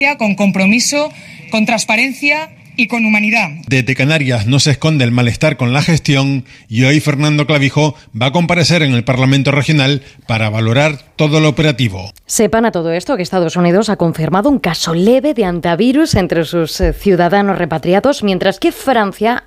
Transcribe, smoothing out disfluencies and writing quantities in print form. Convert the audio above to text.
Con compromiso, con transparencia y con humanidad. Desde Canarias no se esconde el malestar con la gestión y hoy Fernando Clavijo va a comparecer en el Parlamento Regional para valorar todo lo operativo. Sepan a todo esto que Estados Unidos ha confirmado un caso leve de hantavirus entre sus ciudadanos repatriados, mientras que Francia